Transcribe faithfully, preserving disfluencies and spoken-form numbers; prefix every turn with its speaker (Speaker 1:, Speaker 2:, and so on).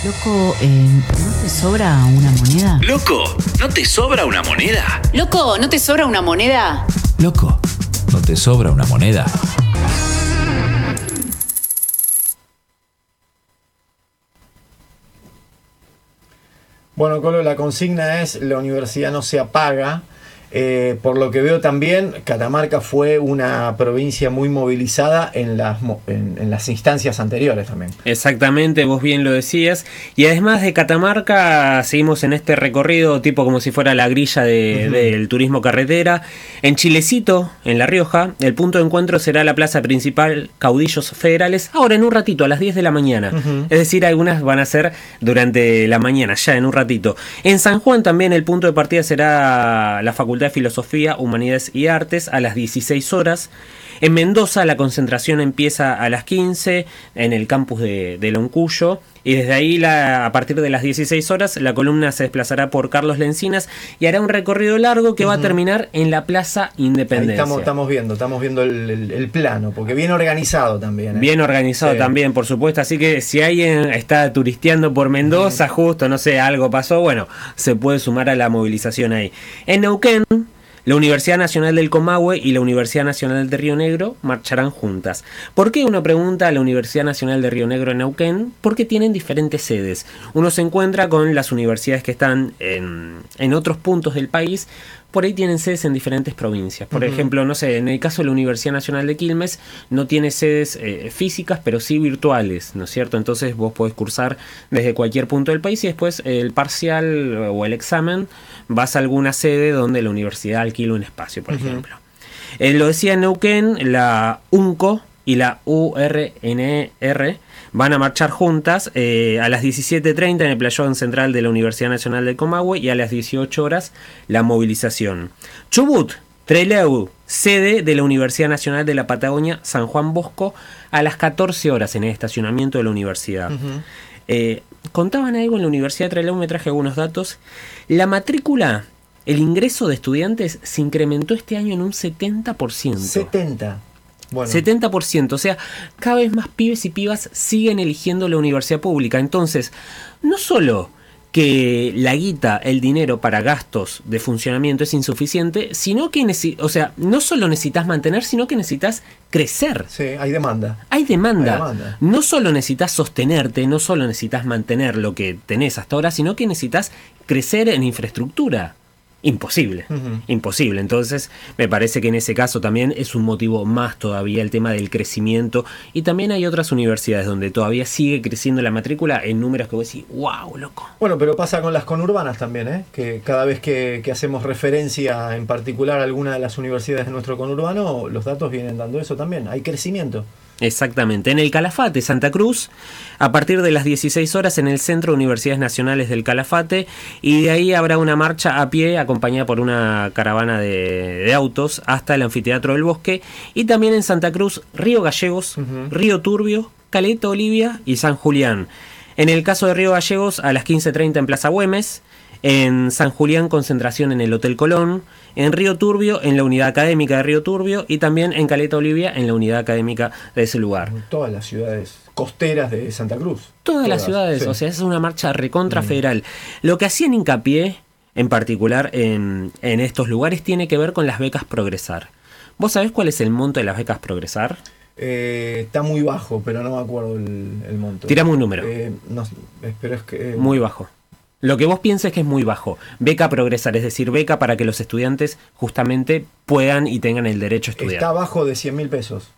Speaker 1: Loco, eh, ¿no te sobra una moneda?
Speaker 2: Loco, ¿no te sobra una moneda?
Speaker 3: Loco, ¿no te sobra una moneda?
Speaker 2: Loco, ¿no te sobra una moneda?
Speaker 4: Bueno, Colo, la consigna es: la universidad no se apaga. Eh, por lo que veo también, Catamarca fue una provincia muy movilizada en las, en, en las instancias anteriores también.
Speaker 5: Exactamente, vos bien lo decías. Y además de Catamarca, seguimos en este recorrido tipo como si fuera la grilla de, uh-huh. del turismo carretera. En Chilecito, en La Rioja, el punto de encuentro será la plaza principal Caudillos Federales, ahora en un ratito, a las diez de la mañana. Uh-huh. Es decir, algunas van a ser durante la mañana, ya en un ratito. En San Juan también el punto de partida será la Facultad de Filosofía, Humanidades y Artes a las dieciséis horas. En Mendoza la concentración empieza a las quince en el campus de, de Loncuyo, y desde ahí la, a partir de las dieciséis horas la columna se desplazará por Carlos Lencinas y hará un recorrido largo que uh-huh. va a terminar en la Plaza Independencia. Ahí
Speaker 4: estamos, estamos viendo, estamos viendo el, el, el plano, porque bien organizado también. ¿eh?
Speaker 5: Bien organizado sí. también, por supuesto, así que si alguien está turisteando por Mendoza, uh-huh. justo, no sé, algo pasó, bueno, se puede sumar a la movilización ahí. En Neuquén, la Universidad Nacional del Comahue y la Universidad Nacional de Río Negro marcharán juntas. ¿Por qué? Uno pregunta a la Universidad Nacional de Río Negro en Neuquén, porque tienen diferentes sedes. Uno se encuentra con las universidades que están en, en otros puntos del país, por ahí tienen sedes en diferentes provincias. Por uh-huh. ejemplo, no sé, en el caso de la Universidad Nacional de Quilmes no tiene sedes eh, físicas, pero sí virtuales, ¿no es cierto? Entonces vos podés cursar desde cualquier punto del país y después eh, el parcial o el examen vas a alguna sede donde la universidad alquila un espacio, por uh-huh. ejemplo. Eh, lo decía en Neuquén, la UNCO y la U R N R van a marchar juntas eh, a las diecisiete treinta en el playón central de la Universidad Nacional del Comahue y a las dieciocho horas la movilización. Chubut, Trelew, sede de la Universidad Nacional de la Patagonia, San Juan Bosco, a las catorce horas en el estacionamiento de la universidad. Uh-huh. Eh, contaban algo en la Universidad de Trelew, me traje algunos datos. La matrícula, el ingreso de estudiantes se incrementó este año en un setenta por ciento.
Speaker 4: setenta. Bueno.
Speaker 5: setenta por ciento, o sea, cada vez más pibes y pibas siguen eligiendo la universidad pública. Entonces, no solo que la guita, el dinero para gastos de funcionamiento es insuficiente, sino que, necesi- o sea, no solo necesitas mantener, sino que necesitas crecer.
Speaker 4: Sí, hay demanda.
Speaker 5: Hay demanda.
Speaker 4: Hay demanda.
Speaker 5: No solo necesitas sostenerte, no solo necesitas mantener lo que tenés hasta ahora, sino que necesitas crecer en infraestructura. Imposible, uh-huh. imposible. Entonces me parece que en ese caso también es un motivo más todavía el tema del crecimiento, y también hay otras universidades donde todavía sigue creciendo la matrícula en números que vos decís, wow, loco.
Speaker 4: Bueno, pero pasa con las conurbanas también, ¿eh? Que cada vez que, que hacemos referencia en particular a alguna de las universidades de nuestro conurbano, los datos vienen dando eso también, hay crecimiento.
Speaker 5: Exactamente. En el Calafate, Santa Cruz, a partir de las dieciséis horas en el Centro de Universidades Nacionales del Calafate, y de ahí habrá una marcha a pie acompañada por una caravana de, de autos hasta el Anfiteatro del Bosque, y también en Santa Cruz, Río Gallegos, uh-huh. Río Turbio, Caleta Olivia y San Julián. En el caso de Río Gallegos, a las quince treinta en Plaza Güemes. En San Julián, concentración en el Hotel Colón. En Río Turbio, en la unidad académica de Río Turbio. Y también en Caleta Olivia, en la unidad académica de ese lugar.
Speaker 4: Todas las ciudades costeras de Santa Cruz.
Speaker 5: Todas, Todas las ciudades, sí. O sea, es una marcha recontra federal. Mm. Lo que hacían hincapié, en particular en, en estos lugares, tiene que ver con las becas Progresar. ¿Vos sabés cuál es el monto de las becas Progresar?
Speaker 4: Eh, está muy bajo, pero no me acuerdo el, el monto.
Speaker 5: Tirame un número.
Speaker 4: Eh, no, pero es que... Eh,
Speaker 5: muy bajo. Lo que vos pienses que es muy bajo. Beca Progresar, es decir, beca para que los estudiantes justamente puedan y tengan el derecho a estudiar.
Speaker 4: Está abajo de cien mil pesos.